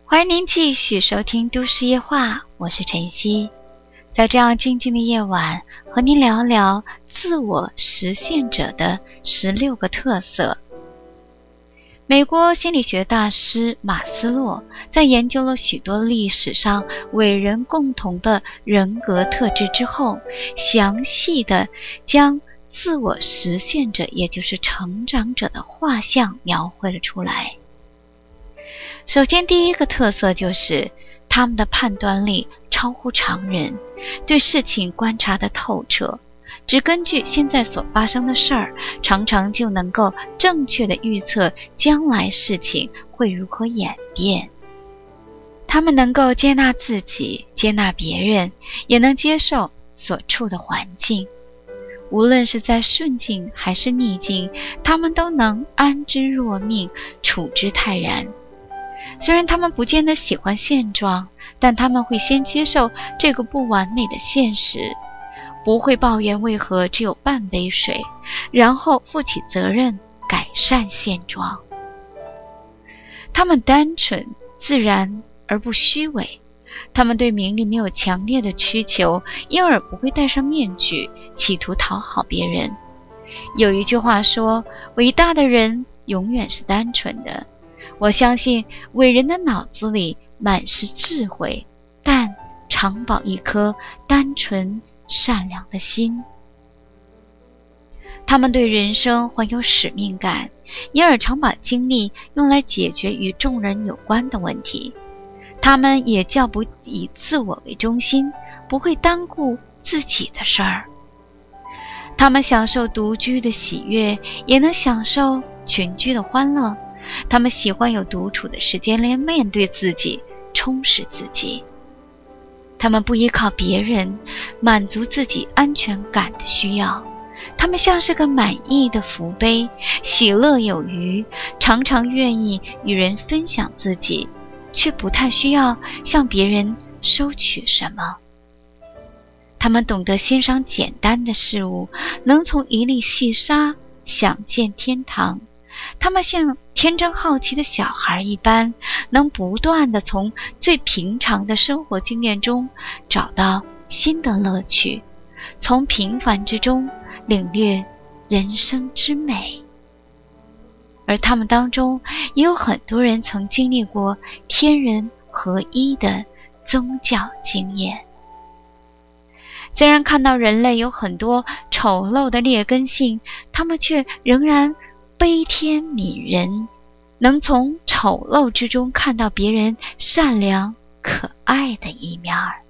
欢迎您继续收听都市夜话，我是晨曦。在这样静静的夜晚，和您聊聊自我实现者的16个特色。美国心理学大师马斯洛在研究了许多历史上伟人共同的人格特质之后，详细的将自我实现者，也就是成长者的画像描绘了出来。首先，第一个特色就是他们的判断力超乎常人，对事情观察得透彻，只根据现在所发生的事儿，常常就能够正确地预测将来事情会如何演变。他们能够接纳自己，接纳别人，也能接受所处的环境。无论是在顺境还是逆境，他们都能安之若命，处之泰然。虽然他们不见得喜欢现状，但他们会先接受这个不完美的现实，不会抱怨为何只有半杯水，然后负起责任改善现状。他们单纯自然而不虚伪，他们对名利没有强烈的需求，因而不会戴上面具企图讨好别人。有一句话说，伟大的人永远是单纯的。我相信伟人的脑子里满是智慧，但常保一颗单纯善良的心。他们对人生怀有使命感，因而常把精力用来解决与众人有关的问题。他们也较不以自我为中心，不会单顾自己的事儿。他们享受独居的喜悦，也能享受群居的欢乐。他们喜欢有独处的时间来面对自己，充实自己。他们不依靠别人，满足自己安全感的需要。他们像是个满意的福杯，喜乐有余，常常愿意与人分享自己，却不太需要向别人收取什么。他们懂得欣赏简单的事物，能从一粒细沙想见天堂。他们像天真好奇的小孩一般，能不断地从最平常的生活经验中找到新的乐趣，从平凡之中领略人生之美。而他们当中也有很多人曾经历过天人合一的宗教经验。虽然看到人类有很多丑陋的劣根性，他们却仍然悲天悯人，能从丑陋之中看到别人善良可爱的一面儿。